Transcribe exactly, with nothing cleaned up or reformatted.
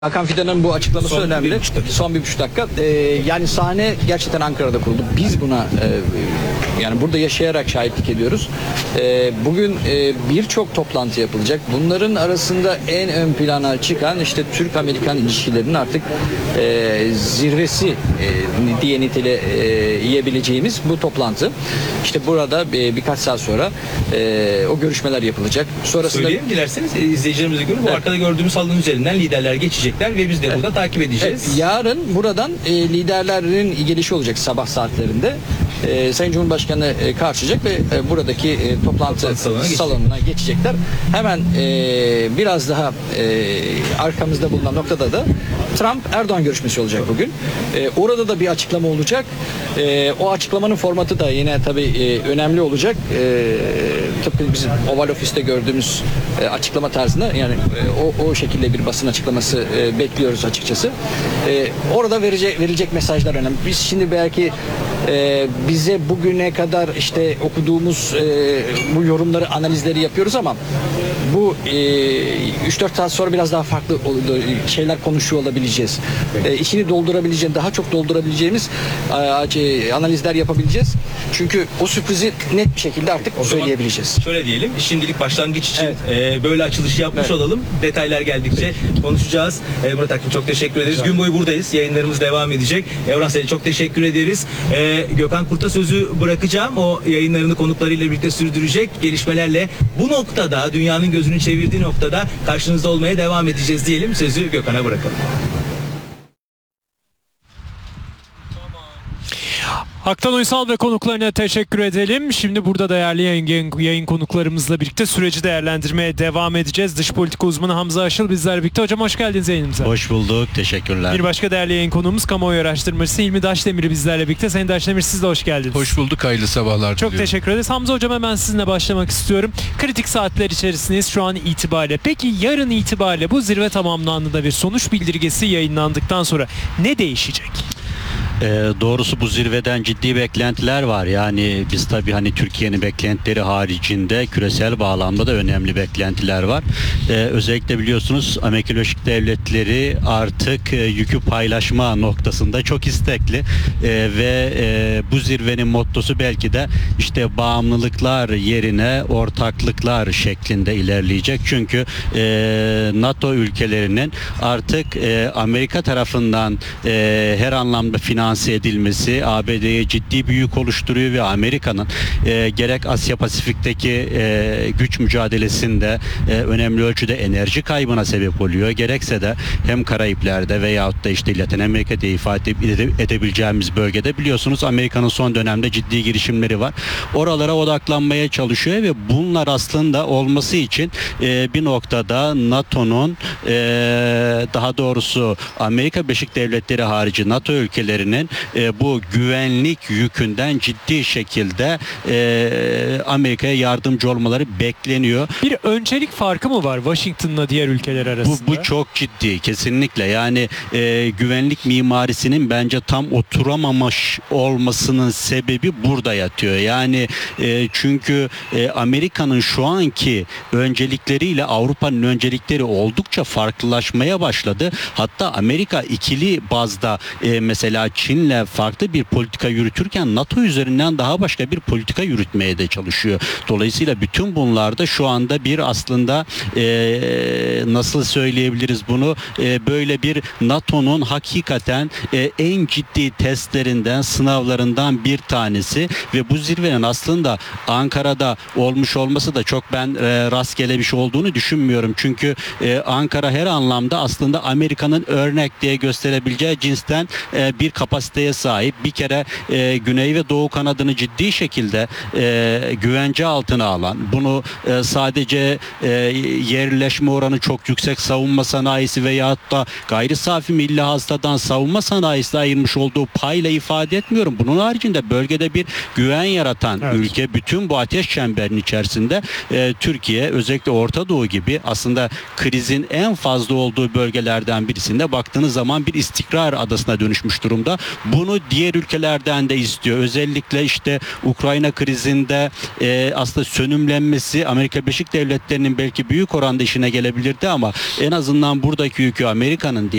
Hakan Fidan'ın bu açıklaması Son önemli. bir buçuk dakika. Son bir buçuk dakika. Ee, yani sahne gerçekten Ankara'da kuruldu. Biz buna e, yani burada yaşayarak şahitlik ediyoruz. E, bugün e, birçok toplantı yapılacak. Bunların arasında en ön plana çıkan işte Türk-Amerikan ilişkilerinin artık e, zirvesi e, diye niteleyebileceğimiz bu toplantı. İşte burada e, birkaç saat sonra e, o görüşmeler yapılacak. Sonrasında Söyleyelim dilerseniz e, izleyicilerimize göre bu Evet. arkada gördüğümüz salon üzerinden liderler geçecekler ve biz de burada takip edeceğiz. Evet, yarın buradan e, liderlerin gelişi olacak sabah saatlerinde. E, Sayın Cumhurbaşkanı e, karşılayacak ve e, buradaki e, toplantı, Toplantı salonuna salonuna geçecekler. Hemen e, biraz daha e, arkamızda bulunan noktada da Trump-Erdoğan görüşmesi olacak bugün. E, orada da bir açıklama olacak. E, o açıklamanın formatı da yine tabii e, önemli olacak. E, tıpkı bizim Oval Ofis'te gördüğümüz e, açıklama tarzında yani e, o, o şekilde bir basın açıklaması e, bekliyoruz açıkçası. E, orada verecek, verilecek mesajlar önemli. Biz şimdi belki e, bize bugüne kadar işte okuduğumuz e, bu yorumları, analizleri yapıyoruz ama bu e, üç dört saat sonra biraz daha farklı şeyler konuşuyor olabileceğiz. E, içini doldurabileceğimiz, daha çok doldurabileceğimiz e, analizler yapabileceğiz. Çünkü o sürprizi net bir şekilde artık O zaman söyleyebileceğiz. Şöyle diyelim, şimdilik başlangıç için Evet. e, böyle açılışı yapmış Evet. olalım. Detaylar geldikçe konuşacağız. E, Murat Akgün çok teşekkür ederiz. Gün boyu buradayız. Yayınlarımız devam edecek. Evren Sel'e çok teşekkür ederiz. E, Gökhan Kurt'a sözü bırakacağım. O yayınlarını konuklarıyla birlikte sürdürecek. Gelişmelerle bu noktada, dünyanın gözünü çevirdiği noktada karşınızda olmaya devam edeceğiz diyelim. Sözü Gökhan'a bırakalım. Haktan Uysal ve konuklarına teşekkür edelim. Şimdi burada değerli yayın, yayın konuklarımızla birlikte süreci değerlendirmeye devam edeceğiz. Dış politika uzmanı Hamza Aşıl bizlerle birlikte. Hocam hoş geldiniz yayınımıza. Hoş bulduk. Teşekkürler. Bir başka değerli yayın konuğumuz kamuoyu araştırmacısı İlmi Daşdemir bizlerle birlikte. Sayın Daşdemir siz de hoş geldiniz. Hoş bulduk. Hayırlı sabahlar Çok diliyorum. teşekkür ederiz. Hamza hocam hemen sizinle başlamak istiyorum. Kritik saatler içerisindeyiz şu an itibariyle. Peki yarın itibariyle bu zirve tamamlandığında bir sonuç bildirgesi yayınlandıktan sonra ne değişecek? Ee, doğrusu bu zirveden ciddi beklentiler var. Yani biz tabii hani Türkiye'nin beklentileri haricinde küresel bağlamda da önemli beklentiler var. Ee, özellikle biliyorsunuz Amerika Birleşik Devletleri artık e, yükü paylaşma noktasında çok istekli ee, ve e, bu zirvenin mottosu belki de işte bağımlılıklar yerine ortaklıklar şeklinde ilerleyecek. Çünkü e, NATO ülkelerinin artık e, Amerika tarafından e, her anlamda finans edilmesi A B D'ye ciddi bir yük oluşturuyor ve Amerika'nın e, gerek Asya Pasifik'teki e, güç mücadelesinde e, önemli ölçüde enerji kaybına sebep oluyor. Gerekse de hem Karayipler'de veyahut da işte Latin Amerika diye ifade ede- edebileceğimiz bölgede biliyorsunuz Amerika'nın son dönemde ciddi girişimleri var. Oralara odaklanmaya çalışıyor ve bunlar aslında olması için e, bir noktada NATO'nun e, daha doğrusu Amerika Birleşik Devletleri harici NATO ülkelerinin e, bu güvenlik yükünden ciddi şekilde e, Amerika'ya yardımcı olmaları bekleniyor. Bir öncelik farkı mı var Washington'la diğer ülkeler Bu, arasında? bu çok ciddi kesinlikle yani e, güvenlik mimarisinin bence tam oturamamış olmasının sebebi burada yatıyor. Yani e, çünkü e, Amerika'nın şu anki öncelikleriyle Avrupa'nın öncelikleri oldukça farklılaşmaya başladı. Hatta Amerika ikili bazda e, mesela Çin'le farklı bir politika yürütürken NATO üzerinden daha başka bir politika yürütmeye de çalışıyor. Dolayısıyla bütün bunlarda şu anda bir aslında e, nasıl söyleyebiliriz bunu e, böyle bir NATO'nun hakikaten e, en ciddi testlerinden, sınavlarından bir tanesi ve bu zirvenin aslında Ankara'da olmuş olması da çok ben e, rastgele bir şey olduğunu düşünmüyorum. Çünkü e, Ankara her anlamda aslında Amerika'nın örnek diye gösterebileceği cinsten e, bir kapasiteye sahip. Bir kere e, Güney ve Doğu kanadını ciddi şekilde e, güvence altına alan, bunu e, sadece e, yerleşme oranı çok yüksek savunma sanayisi veyahut da gayri safi milli hasıladan savunma sanayisi ayırmış olduğu payla ifade etmiyorum. Bunun haricinde bölgede bir güven yaratan Evet. ülke. Bütün bu ateş çemberinin içerisinde e, Türkiye özellikle Orta Doğu gibi aslında krizin en fazla olduğu bölgelerden birisinde baktığınız zaman bir istikrar adasına dönüşmüş durumda. Bunu diğer ülkelerden de istiyor. Özellikle işte Ukrayna krizinde e, aslında sönümlenmesi Amerika Birleşik Devletleri'nin belki büyük oranda işine gelebilirdi ama en azından buradaki yükü Amerika'nın